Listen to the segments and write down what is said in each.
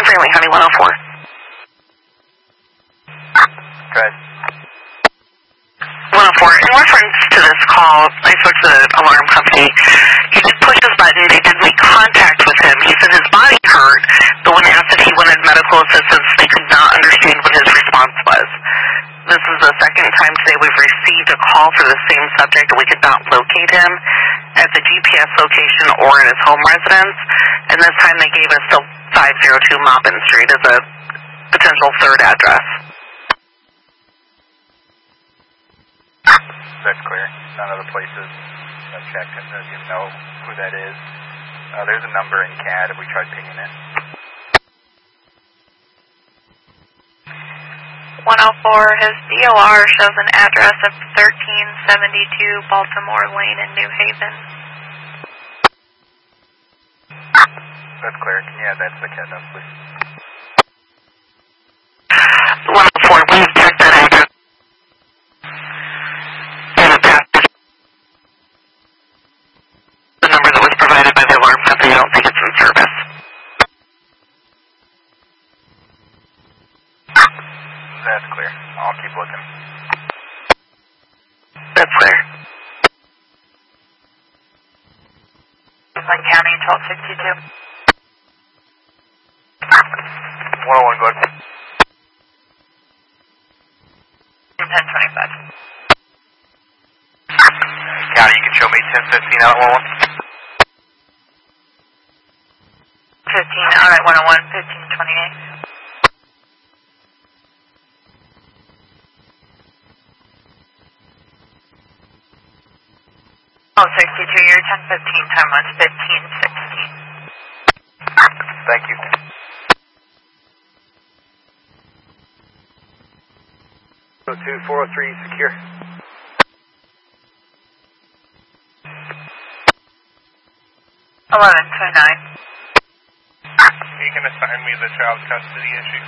Freeway, honey, 104. Good. 104. In reference to this call, I spoke to the alarm company. He did push his button. They did make contact with him. He said his body hurt, but when asked if he wanted medical assistance, they could not understand what his response was. This is the second time today we've received a call for the same subject, and we could not locate him at the GPS location or in his home residence. And this time they gave us the 502 Maupin Street as a potential third address. That's clear. None other places checked and doesn't even know who that is. There's a number in CAD if we tried pinging it. 104, his DOR shows an address of 1372 Baltimore Lane in New Haven. That's clear. Can you add that to the CAD note, please? 104, we've checked that address. The number that was provided by the alarm company, I don't think it's in service. That's clear. I'll keep looking. That's clear. Franklin County, 1262. 101, go ahead. 1025. County, you can show me 1015 out at 101. 15, alright, 101, 1528. Oh, 62, your 1015 time was 1516. Thank you. So 2403 secure. You can assign me the child custody issue.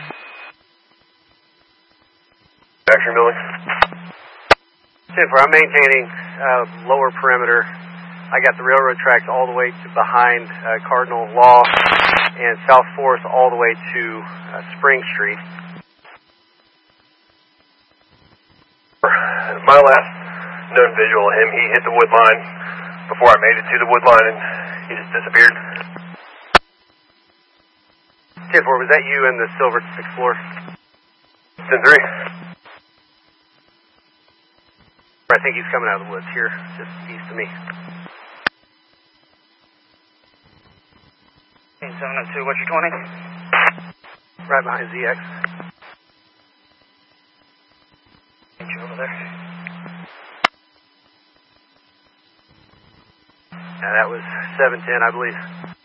Action building. 10-4, I'm maintaining lower perimeter. I got the railroad tracks all the way to behind Cardinal Law and South Fourth all the way to Spring Street. My last known visual of him, he hit the wood line before I made it to the wood line and he just disappeared. 10-4, was that you in the Silver 6th floor? 10-3. I think he's coming out of the woods here, just east of me. 702, what's your 20? Right behind ZX. Get you over there. Yeah, that was 710, I believe.